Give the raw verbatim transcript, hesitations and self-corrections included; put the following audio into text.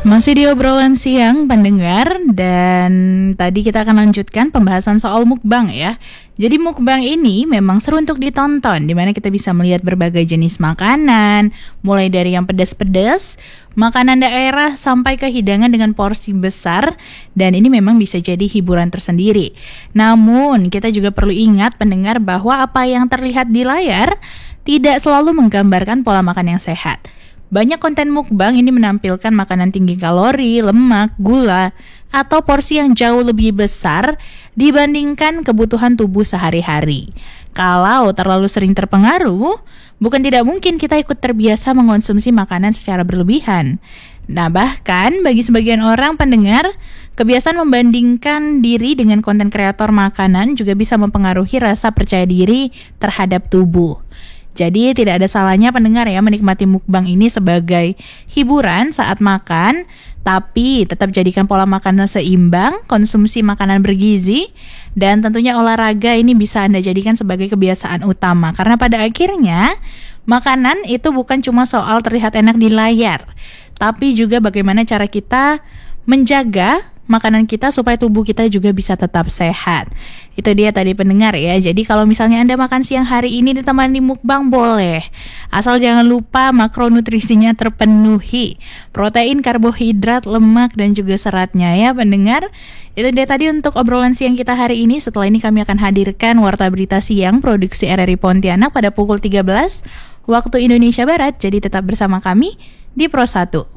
Masih di obrolan siang pendengar, dan tadi kita akan lanjutkan pembahasan soal mukbang ya. Jadi mukbang ini memang seru untuk ditonton, dimana kita bisa melihat berbagai jenis makanan, mulai dari yang pedas-pedas, makanan daerah sampai ke hidangan dengan porsi besar, dan ini memang bisa jadi hiburan tersendiri. Namun kita juga perlu ingat pendengar bahwa apa yang terlihat di layar tidak selalu menggambarkan pola makan yang sehat. Banyak konten mukbang ini menampilkan makanan tinggi kalori, lemak, gula, atau porsi yang jauh lebih besar dibandingkan kebutuhan tubuh sehari-hari. Kalau terlalu sering terpengaruh, bukan tidak mungkin kita ikut terbiasa mengonsumsi makanan secara berlebihan. Nah, bahkan bagi sebagian orang pendengar, kebiasaan membandingkan diri dengan konten kreator makanan juga bisa mempengaruhi rasa percaya diri terhadap tubuh. Jadi tidak ada salahnya pendengar ya menikmati mukbang ini sebagai hiburan saat makan, tapi tetap jadikan pola makan seimbang, konsumsi makanan bergizi, dan tentunya olahraga ini bisa Anda jadikan sebagai kebiasaan utama. Karena pada akhirnya makanan itu bukan cuma soal terlihat enak di layar, tapi juga bagaimana cara kita menjaga makanan kita supaya tubuh kita juga bisa tetap sehat. Itu dia tadi pendengar ya. Jadi kalau misalnya Anda makan siang hari ini ditemani mukbang boleh, asal jangan lupa makronutrisinya terpenuhi, protein, karbohidrat, lemak, dan juga seratnya ya pendengar. Itu dia tadi untuk obrolan siang kita hari ini. Setelah ini kami akan hadirkan Warta Berita Siang Produksi R R I Pontianak pada pukul tiga belas waktu Indonesia Barat. Jadi tetap bersama kami di Pro satu.